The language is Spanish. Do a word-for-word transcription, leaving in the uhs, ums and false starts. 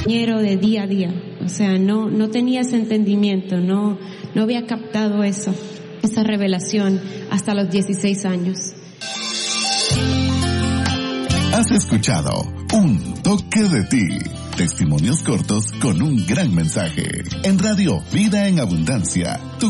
de día a día, o sea, no, no tenía ese entendimiento, no, no había captado eso, esa revelación hasta los dieciséis años. Has escuchado Un Toque de Ti, testimonios cortos con un gran mensaje, en Radio Vida en Abundancia, tu